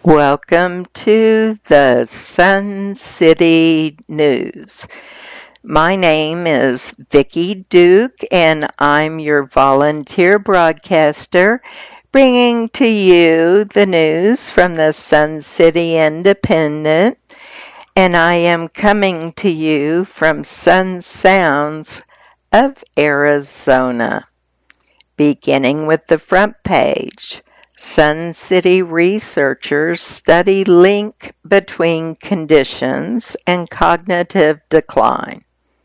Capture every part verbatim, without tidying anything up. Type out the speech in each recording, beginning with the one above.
Welcome to the Sun City News. My name is Vicki Duke, and I'm your volunteer broadcaster, bringing to you the news from the Sun City Independent, and I am coming to you from Sun Sounds of Arizona. Beginning with the front page. Sun City researchers study link between conditions and cognitive decline.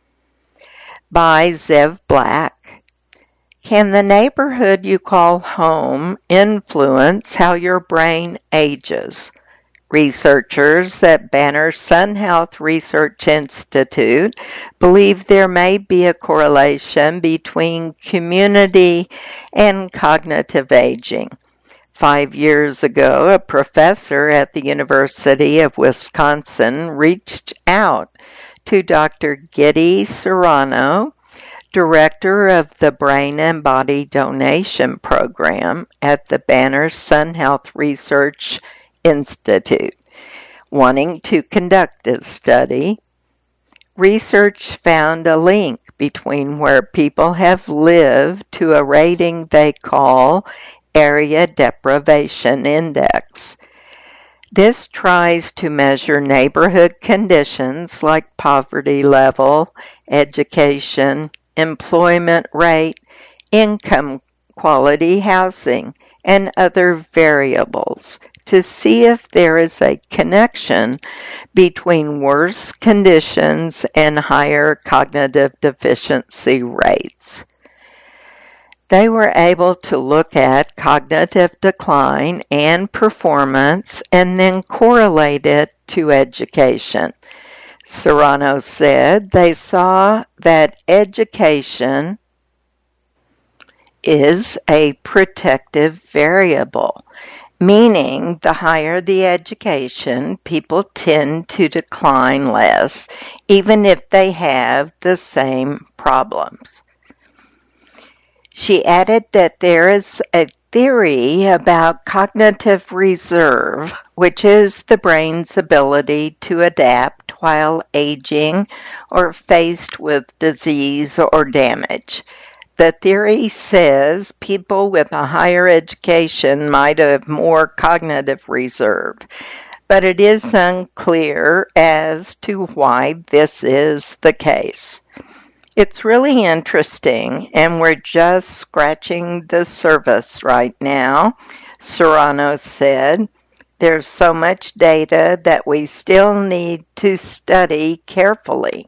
By Zev Black. Can the neighborhood you call home influence how your brain ages? Researchers at Banner Sun Health Research Institute believe there may be a correlation between community and cognitive aging. Five years ago, a professor at the University of Wisconsin reached out to Doctor Giddy Serrano, director of the Brain and Body Donation Program at the Banner Sun Health Research Institute, wanting to conduct this study. Research found a link between where people have lived to a rating they call Area Deprivation Index. This tries to measure neighborhood conditions like poverty level, education, employment rate, income quality, housing, and other variables to see if there is a connection between worse conditions and higher cognitive deficiency rates. They were able to look at cognitive decline and performance and then correlate it to education. Serrano said they saw that education is a protective variable, meaning the higher the education, people tend to decline less, even if they have the same problems. She added that there is a theory about cognitive reserve, which is the brain's ability to adapt while aging or faced with disease or damage. The theory says people with a higher education might have more cognitive reserve, but it is unclear as to why this is the case. It's really interesting, and we're just scratching the surface right now, Serrano said. There's so much data that we still need to study carefully.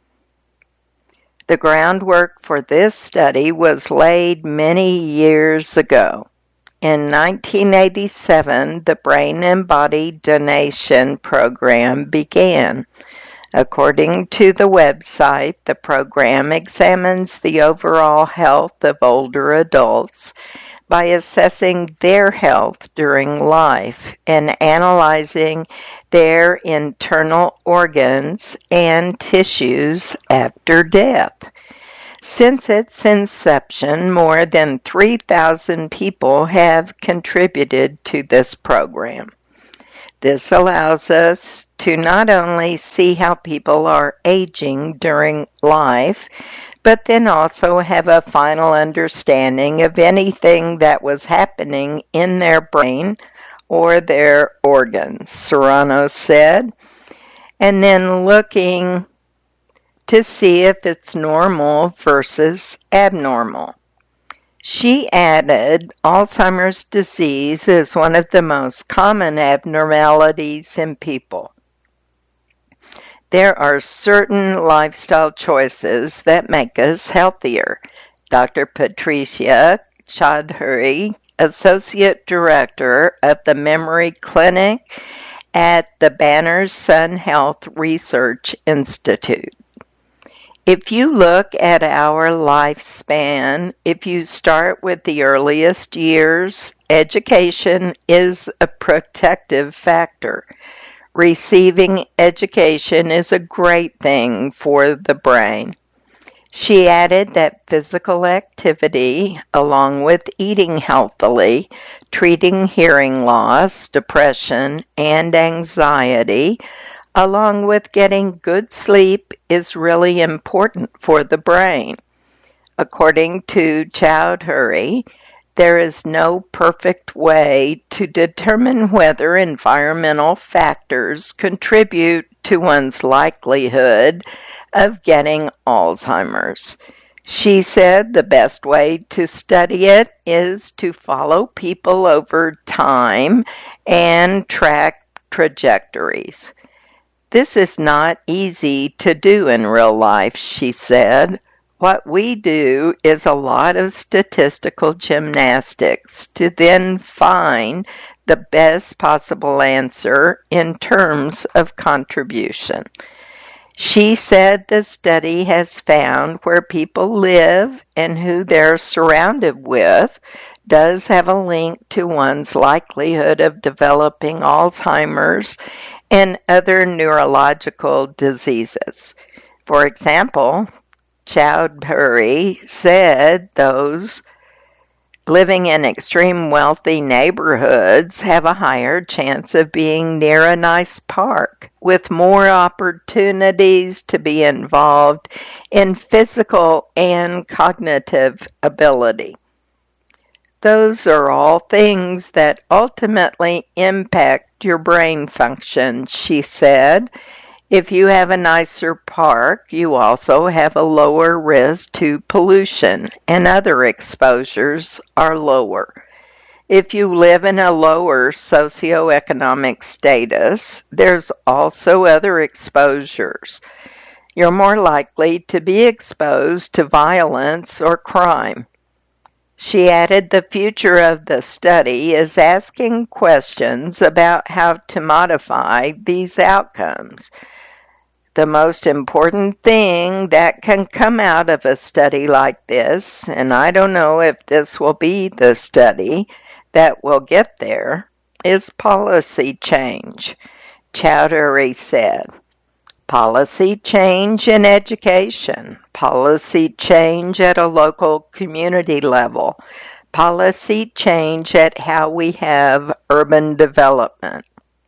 The groundwork for this study was laid many years ago. In nineteen eighty-seven, the Brain and Body Donation Program began. According to the website, the program examines the overall health of older adults by assessing their health during life and analyzing their internal organs and tissues after death. Since its inception, more than three thousand people have contributed to this program. This allows us to not only see how people are aging during life, but then also have a final understanding of anything that was happening in their brain or their organs, Serrano said, and then looking to see if it's normal versus abnormal. She added, Alzheimer's disease is one of the most common abnormalities in people. There are certain lifestyle choices that make us healthier. Doctor Patricia Chaudhuri, Associate Director of the Memory Clinic at the Banner Sun Health Research Institute. If you look at our lifespan, if you start with the earliest years, education is a protective factor. Receiving education is a great thing for the brain. She added that physical activity, along with eating healthily, treating hearing loss, depression, and anxiety, along with getting good sleep, is really important for the brain. According to Chowdhury, there is no perfect way to determine whether environmental factors contribute to one's likelihood of getting Alzheimer's. She said the best way to study it is to follow people over time and track trajectories. This is not easy to do in real life, she said. What we do is a lot of statistical gymnastics to then find the best possible answer in terms of contribution. She said the study has found where people live and who they're surrounded with does have a link to one's likelihood of developing Alzheimer's and other neurological diseases. For example, Chowdhury said those living in extreme wealthy neighborhoods have a higher chance of being near a nice park, with more opportunities to be involved in physical and cognitive ability. Those are all things that ultimately impact your brain function, she said. If you have a nicer park, you also have a lower risk to pollution, and other exposures are lower. If you live in a lower socioeconomic status, there's also other exposures. You're more likely to be exposed to violence or crime. She added the future of the study is asking questions about how to modify these outcomes. The most important thing that can come out of a study like this, and I don't know if this will be the study that will get there, is policy change, Chowdhury said. Policy change in education, policy change at a local community level, policy change at how we have urban development.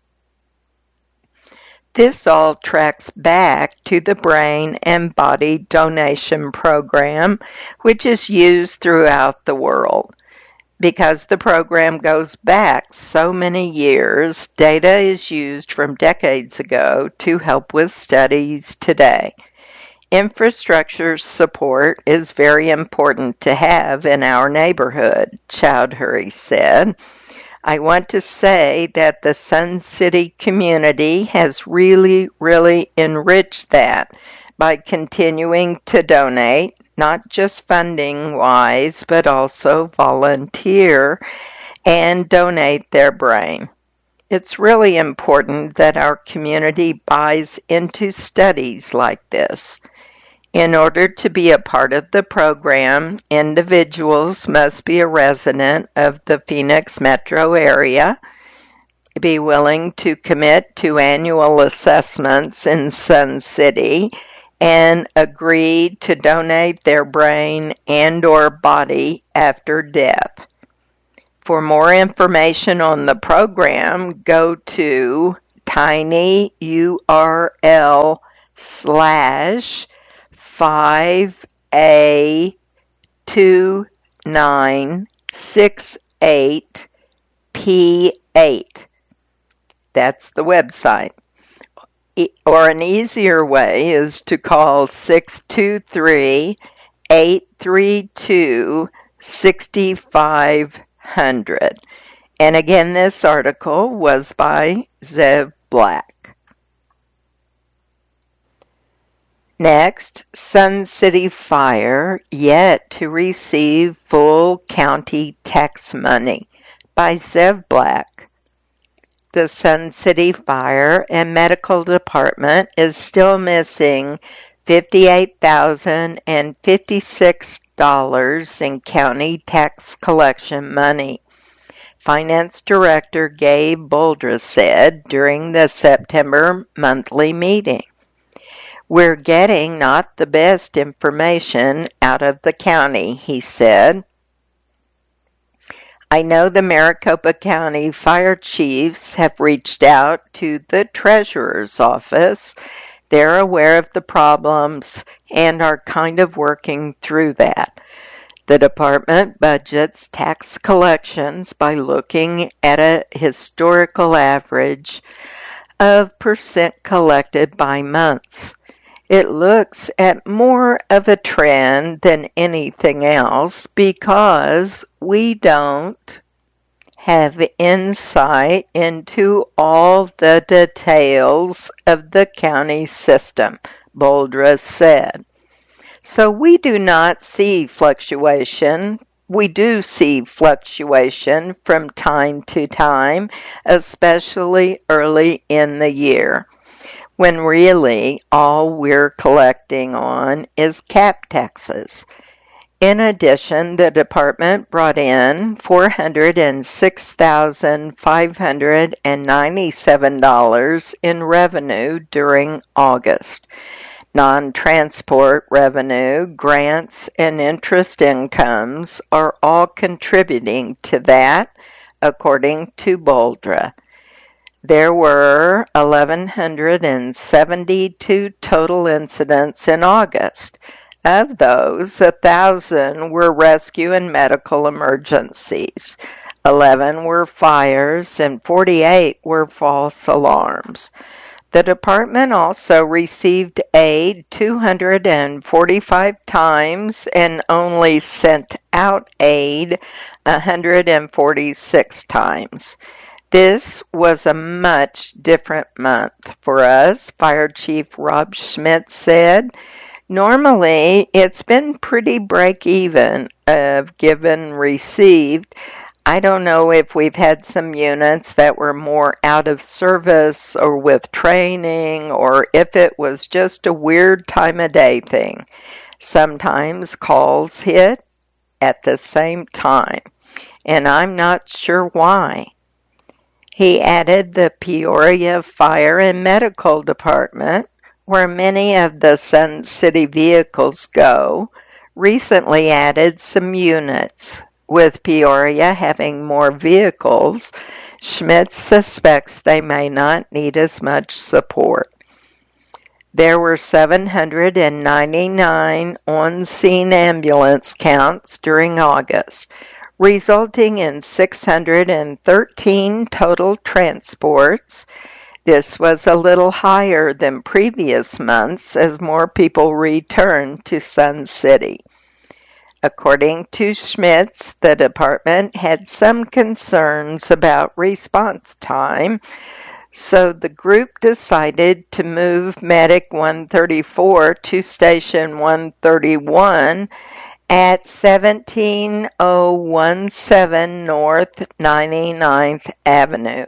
This all tracks back to the Brain and Body Donation Program, which is used throughout the world. Because the program goes back so many years, data is used from decades ago to help with studies today. Infrastructure support is very important to have in our neighborhood, Chowdhury said. I want to say that the Sun City community has really, really enriched that by continuing to donate, not just funding-wise, but also volunteer and donate their brain. It's really important that our community buys into studies like this. In order to be a part of the program, individuals must be a resident of the Phoenix metro area, be willing to commit to annual assessments in Sun City, and agree to donate their brain and or body after death. For more information on the program, go to tinyurl slash five A two nine six eight P eight. That's the website. Or an easier way is to call six two three, eight three two, six five zero zero. And again, this article was by Zev Black. Next, Sun City Fire yet to receive full county tax money by Zev Black. The Sun City Fire and Medical Department is still missing fifty-eight thousand fifty-six dollars in county tax collection money. Finance Director Gabe Boldra said during the September monthly meeting. We're getting not the best information out of the county, he said. I know the Maricopa County fire chiefs have reached out to the treasurer's office. They're aware of the problems and are kind of working through that. The department budgets tax collections by looking at a historical average of percent collected by months. It looks at more of a trend than anything else because we don't have insight into all the details of the county system, Boldra said. So we do not see fluctuation. We do see fluctuation from time to time, especially early in the year, when really all we're collecting on is cap taxes. In addition, the department brought in four hundred six thousand five hundred ninety-seven dollars in revenue during August. Non-transport revenue, grants, and interest incomes are all contributing to that, according to Boldra. There were one thousand one hundred seventy-two total incidents in August. Of those, one thousand were rescue and medical emergencies, eleven were fires, and forty-eight were false alarms. The department also received aid two hundred forty-five times and only sent out aid one hundred forty-six times. This was a much different month for us, Fire Chief Rob Schmidt said. Normally, it's been pretty break-even of given received. I don't know if we've had some units that were more out of service or with training, or if it was just a weird time of day thing. Sometimes calls hit at the same time, and I'm not sure why. He added the Peoria Fire and Medical Department, where many of the Sun City vehicles go, recently added some units. With Peoria having more vehicles, Schmidt suspects they may not need as much support. There were seven hundred ninety-nine on-scene ambulance counts during August, resulting in six hundred thirteen total transports. This was a little higher than previous months as more people returned to Sun City. According to Schmitz, the department had some concerns about response time, so the group decided to move Medic one thirty-four to Station one thirty-one at seventeen oh seventeen North ninety-ninth Avenue.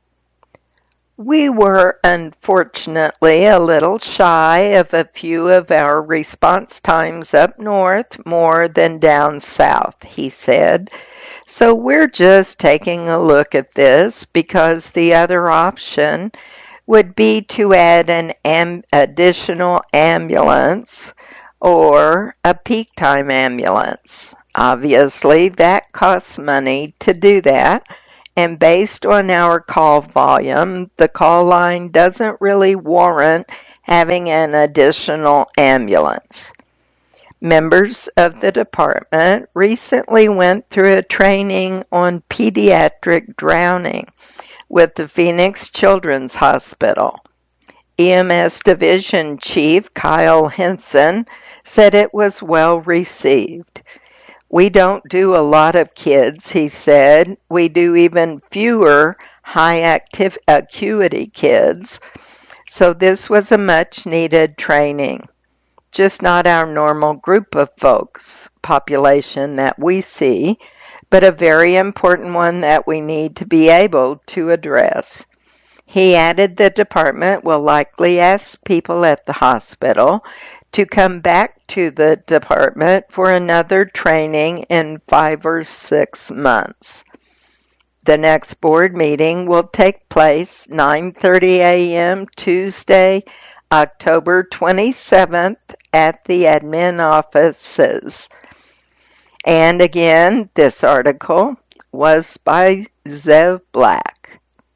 We were unfortunately a little shy of a few of our response times up north more than down south, he said. So we're just taking a look at this because the other option would be to add an am- additional ambulance or a peak time ambulance. Obviously, that costs money to do that. And based on our call volume, the call line doesn't really warrant having an additional ambulance. Members of the department recently went through a training on pediatric drowning with the Phoenix Children's Hospital. E M S Division Chief Kyle Henson said it was well received. We don't do a lot of kids, he said. We do even fewer high active acuity kids. So this was a much needed training. Just not our normal group of folks, population that we see, but a very important one that we need to be able to address. He added the department will likely ask people at the hospital to come back to the department for another training in five or six months. The next board meeting will take place nine thirty a.m. Tuesday, October twenty-seventh at the admin offices. And again, this article was by Zev Black.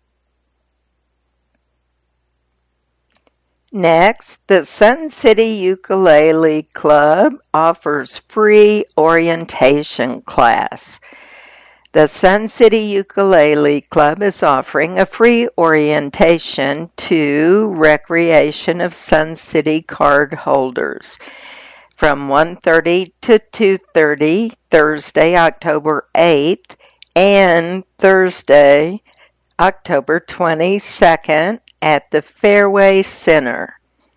Next, the Sun City Ukulele Club offers free orientation class. The Sun City Ukulele Club is offering a free orientation to Recreation of Sun City card holders from one thirty to two thirty, Thursday, October eighth, and Thursday, October twenty-second at the Fairway Center.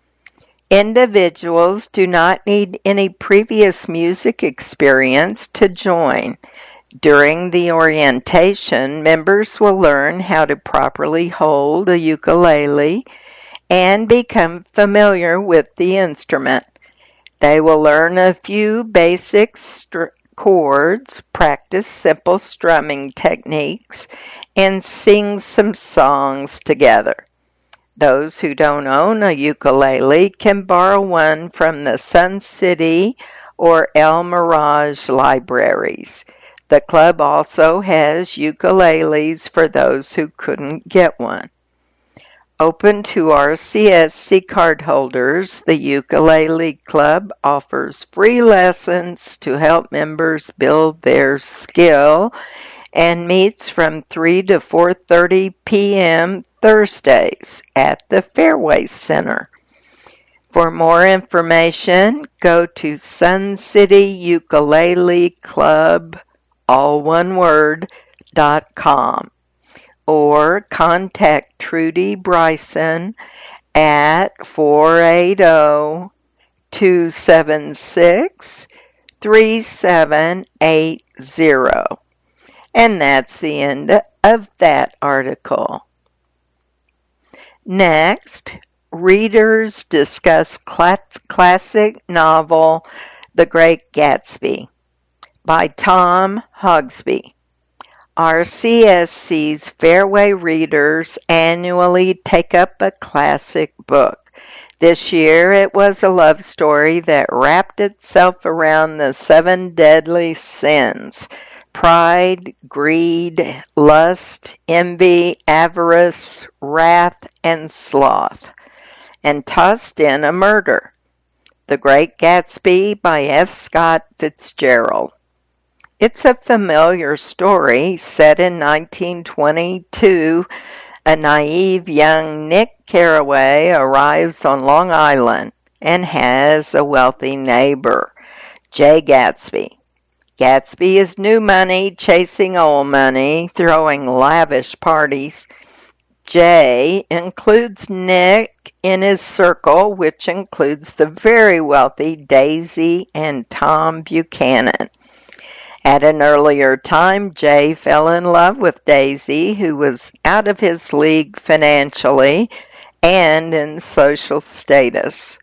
Individuals do not need any previous music experience to join. During the orientation, members will learn how to properly hold a ukulele and become familiar with the instrument. They will learn a few basic str- chords, practice simple strumming techniques, and sing some songs together. Those who don't own a ukulele can borrow one from the Sun City or El Mirage libraries. The club also has ukuleles for those who couldn't get one. Open to R C S C cardholders, the Ukulele Club offers free lessons to help members build their skill and meets from three to four thirty p.m. Thursdays at the Fairway Center. For more information, go to Sun City Ukulele Club, all one word, dot com, or contact Trudy Bryson at four eight zero, two seven six, three seven eight zero. And that's the end of that article. Next, readers discuss cl- classic novel The Great Gatsby by Tom Hogsby. R C S C's Fairway readers annually take up a classic book. This year it was a love story that wrapped itself around the seven deadly sins: pride, greed, lust, envy, avarice, wrath, and sloth, and tossed in a murder. The Great Gatsby by F. Scott Fitzgerald. It's a familiar story set in nineteen twenty-two. A naive young Nick Carraway arrives on Long Island and has a wealthy neighbor, Jay Gatsby. Gatsby is new money chasing old money, throwing lavish parties. Jay includes Nick in his circle, which includes the very wealthy Daisy and Tom Buchanan. At an earlier time, Jay fell in love with Daisy, who was out of his league financially and in social status.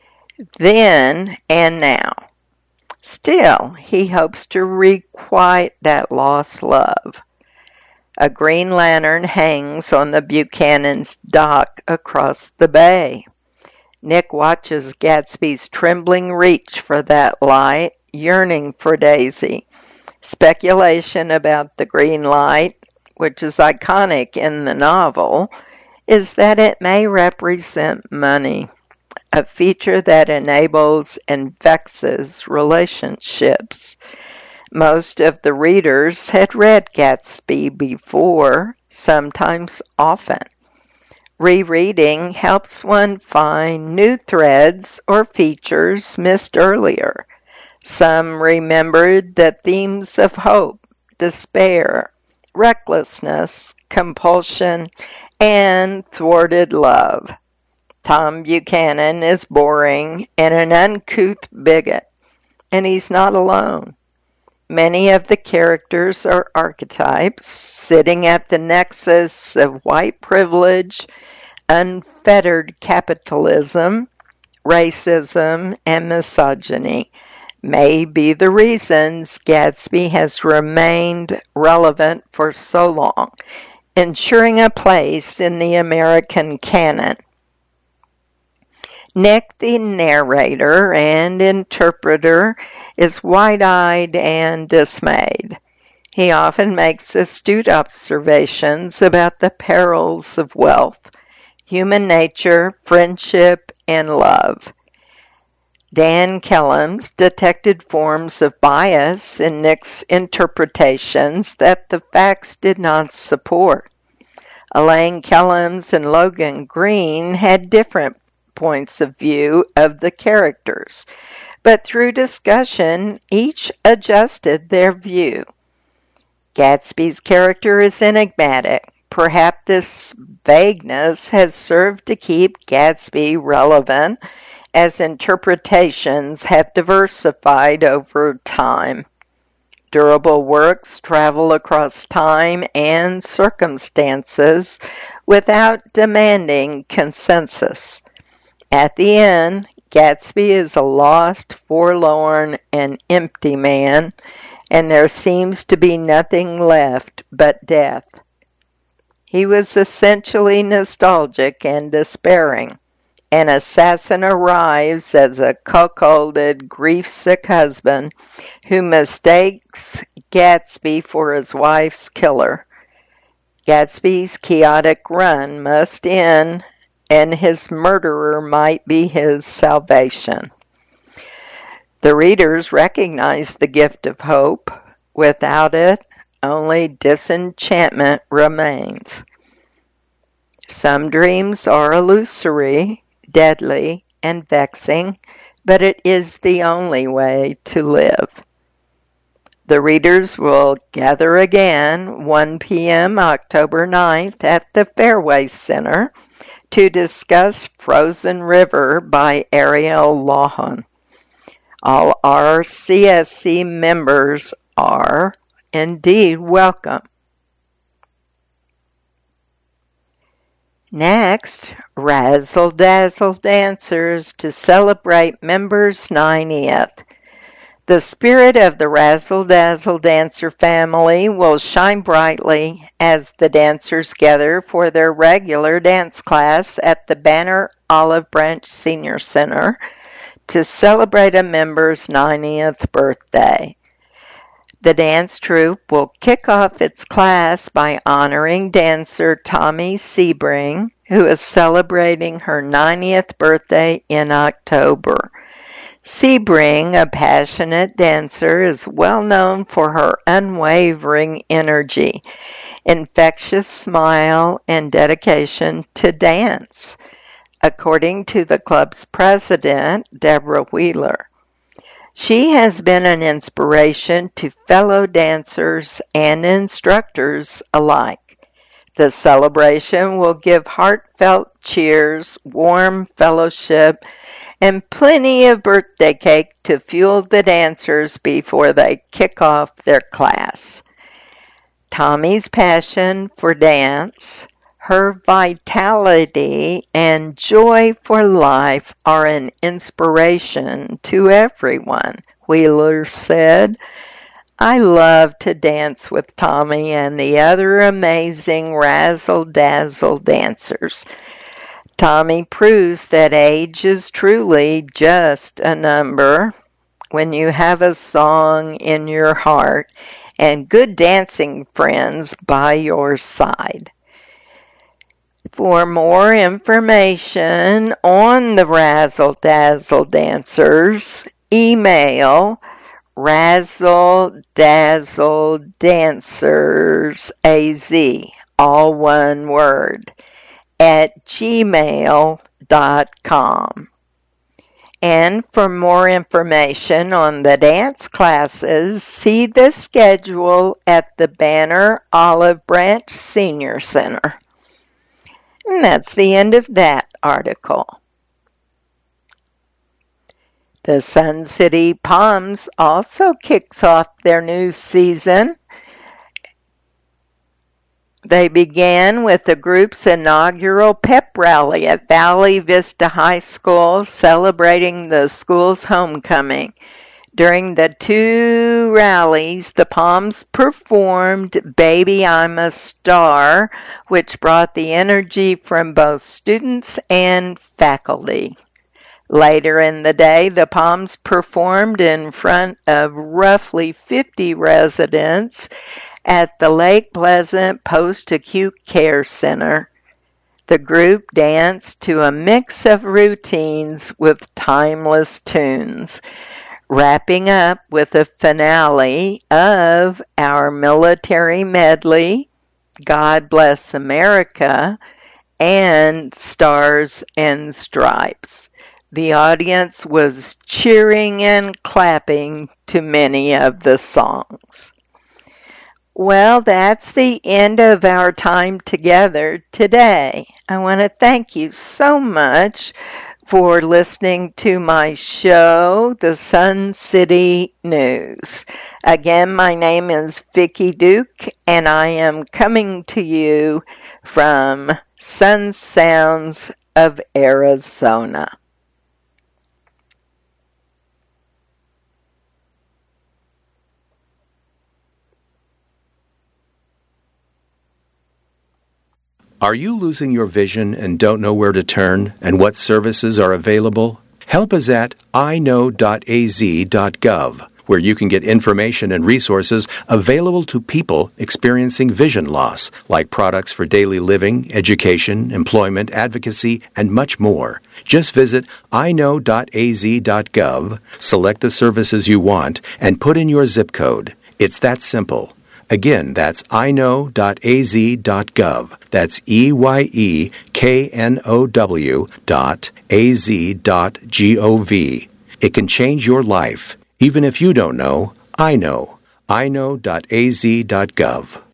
Then and now. Still, he hopes to requite that lost love. A green lantern hangs on the Buchanan's dock across the bay. Nick watches Gatsby's trembling reach for that light, yearning for Daisy. Speculation about the green light, which is iconic in the novel, is that it may represent money, a feature that enables and vexes relationships. Most of the readers had read Gatsby before, sometimes often. Rereading helps one find new threads or features missed earlier. Some remembered the themes of hope, despair, recklessness, compulsion, and thwarted love. Tom Buchanan is boring and an uncouth bigot, and he's not alone. Many of the characters are archetypes sitting at the nexus of white privilege, unfettered capitalism, racism, and misogyny. May be the reasons Gatsby has remained relevant for so long, ensuring a place in the American canon. Nick, the narrator and interpreter, is wide-eyed and dismayed. He often makes astute observations about the perils of wealth, human nature, friendship, and love. Dan Kellums detected forms of bias in Nick's interpretations that the facts did not support. Elaine Kellums and Logan Green had different points of view of the characters, but through discussion, each adjusted their view. Gatsby's character is enigmatic. Perhaps this vagueness has served to keep Gatsby relevant as interpretations have diversified over time. Durable works travel across time and circumstances without demanding consensus. At the end, Gatsby is a lost, forlorn, and empty man, and there seems to be nothing left but death. He was essentially nostalgic and despairing. An assassin arrives as a cuckolded, grief-sick husband who mistakes Gatsby for his wife's killer. Gatsby's chaotic run must end, and his murderer might be his salvation. The readers recognize the gift of hope. Without it, only disenchantment remains. Some dreams are illusory, deadly, and vexing, but it is the only way to live. The readers will gather again one p.m. October ninth at the Fairway Center to discuss Frozen River by Ariel Lawhon. All R C S C members are indeed welcome. Next, Razzle Dazzle Dancers to celebrate members' ninetieth. The spirit of the Razzle Dazzle Dancer family will shine brightly as the dancers gather for their regular dance class at the Banner Olive Branch Senior Center to celebrate a member's ninetieth birthday. The dance troupe will kick off its class by honoring dancer Tommy Sebring, who is celebrating her ninetieth birthday in October. Sebring, a passionate dancer, is well known for her unwavering energy, infectious smile, and dedication to dance, according to the club's president, Deborah Wheeler. She has been an inspiration to fellow dancers and instructors alike. The celebration will give heartfelt cheers, warm fellowship, and plenty of birthday cake to fuel the dancers before they kick off their class. Tommy's passion for dance, her vitality, and joy for life are an inspiration to everyone, Wheeler said. I love to dance with Tommy and the other amazing razzle-dazzle dancers. Tommy proves that age is truly just a number when you have a song in your heart and good dancing friends by your side. For more information on the Razzle Dazzle Dancers, email Razzle Dazzle Dancers A Z, all one word, at gmail dot com. And for more information on the dance classes, see the schedule at the Banner Olive Branch Senior Center. And that's the end of that article. The Sun City Palms also kicks off their new season. They began with the group's inaugural pep rally at Valley Vista High School, celebrating the school's homecoming. During the two rallies, the Palms performed Baby I'm a Star, which brought the energy from both students and faculty. Later in the day, the Palms performed in front of roughly fifty residents at the Lake Pleasant Post-Acute Care Center. The group danced to a mix of routines with timeless tunes, wrapping up with a finale of our military medley, God Bless America, and Stars and Stripes. The audience was cheering and clapping to many of the songs. Well, that's the end of our time together today. I want to thank you so much for listening to my show, The Sun City News. Again, my name is Vicki Duke, and I am coming to you from Sun Sounds of Arizona. Are you losing your vision and don't know where to turn and what services are available? Help is at i know dot a z dot gov, where you can get information and resources available to people experiencing vision loss, like products for daily living, education, employment, advocacy, and much more. Just visit i know dot a z dot gov, select the services you want, and put in your zip code. It's that simple. Again, that's i know dot a z dot gov. That's E Y E K N O W dot A Z dot G O V. It can change your life. Even if you don't know, I know. i know dot a z dot gov.